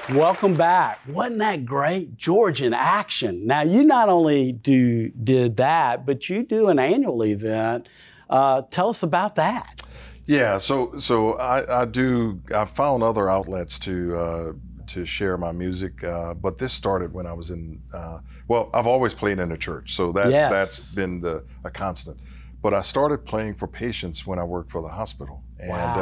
Welcome back. Wasn't that great? George in action. Now, you not only did that, but you do an annual event. Tell us about that. Yeah, so I found other outlets to share my music, but this started when I was in, well, I've always played in a church, so that's been a constant. But I started playing for patients when I worked for the hospital. And wow.